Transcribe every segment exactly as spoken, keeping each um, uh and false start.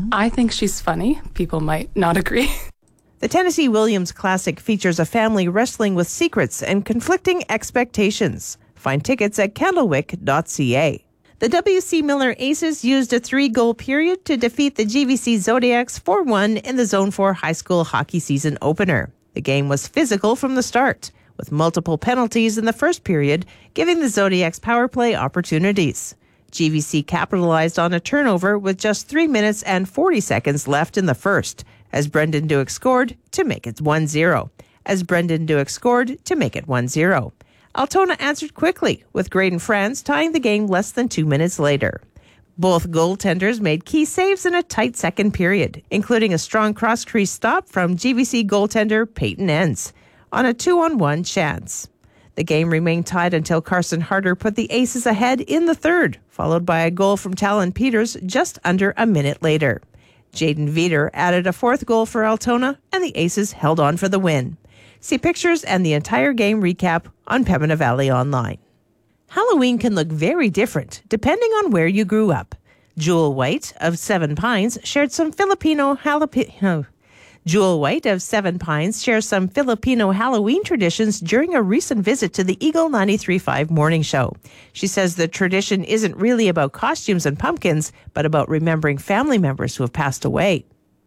I think she's funny. People might not agree. The Tennessee Williams Classic features a family wrestling with secrets and conflicting expectations. Find tickets at candlewick dot c a. The W C Miller Aces used a three-goal period to defeat the G V C Zodiacs four one in the Zone four high school hockey season opener. The game was physical from the start, with multiple penalties in the first period, giving the Zodiacs power play opportunities. G V C capitalized on a turnover with just three minutes and forty seconds left in the first, as Brendan Duick scored to make it one zero. As Brendan Duick scored to make it one zero. Altona answered quickly, with Graydon France tying the game less than two minutes later. Both goaltenders made key saves in a tight second period, including a strong cross-crease stop from G V C goaltender Peyton Enns on a two-on-one chance. The game remained tied until Carson Harder put the Aces ahead in the third, followed by a goal from Talon Peters just under a minute later. Jaden Veeder added a fourth goal for Altona, and the Aces held on for the win. See pictures and the entire game recap on Pembina Valley Online. Halloween can look very different depending on where you grew up. Jewel White of Seven Pines shared some Filipino jalapeno. Jewel White of Seven Pines shares some Filipino Halloween traditions during a recent visit to the Eagle ninety-three point five morning show. She says the tradition isn't really about costumes and pumpkins, but about remembering family members who have passed away.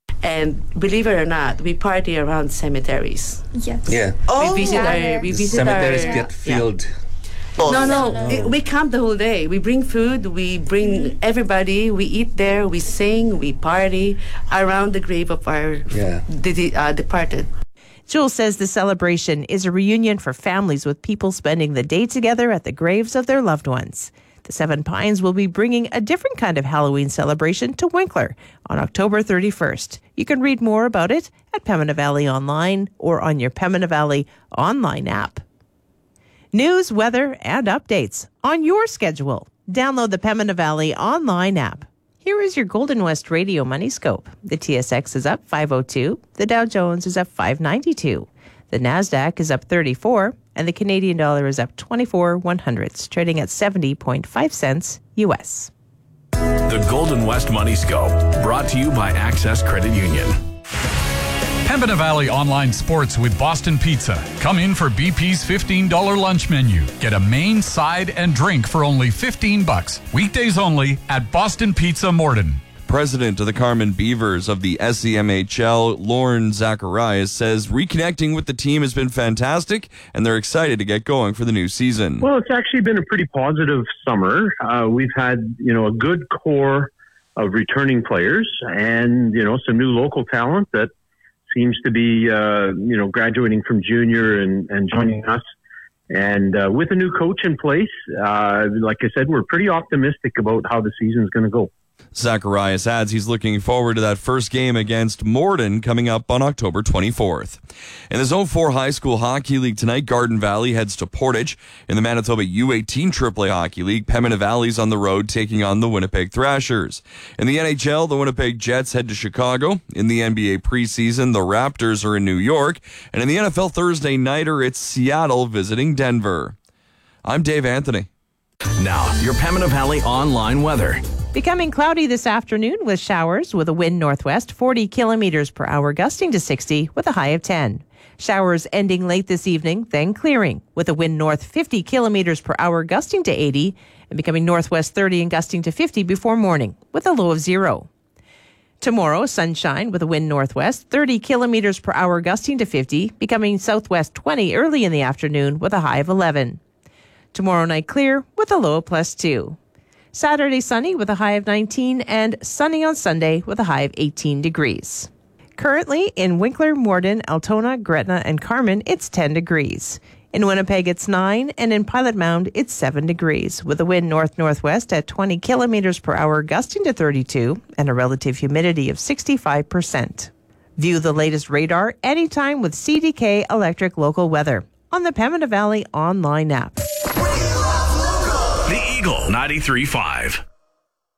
And believe it or not, we party around cemeteries. Yes. Yeah. Oh, we visit our, we visit cemeteries our, get filled. Yeah. No, no, no. We camp the whole day. We bring food, we bring everybody, we eat there, we sing, we party around the grave of our yeah. de- uh, departed. Jewel says the celebration is a reunion for families with people spending the day together at the graves of their loved ones. The Seven Pines will be bringing a different kind of Halloween celebration to Winkler on October thirty-first. You can read more about it at Pembina Valley Online or on your Pembina Valley Online app. News, weather, and updates on your schedule. Download the Pembina Valley Online app. Here is your Golden West Radio Money Scope. The T S X is up five oh two. The Dow Jones is up five ninety-two. The NASDAQ is up thirty-four. And the Canadian dollar is up twenty-four one hundredths, trading at seventy point five cents U S. The Golden West Money Scope, brought to you by Access Credit Union. Pembina Valley Online Sports with Boston Pizza. Come in for B P's fifteen dollars lunch menu. Get a main, side, and drink for only fifteen bucks. Weekdays only at Boston Pizza Morden. President of the Carmen Beavers of the S C M H L, Lauren Zacharias, says reconnecting with the team has been fantastic and they're excited to get going for the new season. Well, it's actually been a pretty positive summer. Uh, we've had, you know, a good core of returning players and, you know, some new local talent that seems to be, uh, you know, graduating from junior and, and joining us. And uh, with a new coach in place, uh, like I said, we're pretty optimistic about how the season's going to go. Zacharias adds he's looking forward to that first game against Morden coming up on October twenty-fourth. In the Zone four High School Hockey League tonight, Garden Valley heads to Portage. In the Manitoba U eighteen Triple A Hockey League, Pembina Valley's on the road taking on the Winnipeg Thrashers. In the N H L, the Winnipeg Jets head to Chicago. In the N B A preseason, the Raptors are in New York. And in the N F L Thursday nighter, it's Seattle visiting Denver. I'm Dave Anthony. Now, your Pembina Valley Online weather. Becoming cloudy this afternoon with showers with a wind northwest forty kilometers per hour gusting to sixty with a high of ten. Showers ending late this evening, then clearing with a wind north fifty kilometers per hour gusting to eighty and becoming northwest thirty and gusting to fifty before morning with a low of zero. Tomorrow, sunshine with a wind northwest thirty kilometers per hour gusting to fifty, becoming southwest twenty early in the afternoon with a high of eleven. Tomorrow night clear with a low of plus two. Saturday sunny with a high of nineteen and sunny on Sunday with a high of eighteen degrees. Currently in Winkler, Morden, Altona, Gretna, and Carmen, it's ten degrees. In Winnipeg, it's nine, and in Pilot Mound, it's seven degrees, with a wind north-northwest at twenty kilometers per hour gusting to thirty-two and a relative humidity of sixty-five percent. View the latest radar anytime with C D K Electric Local Weather on the Pembina Valley Online app. The Eagle ninety-three point five.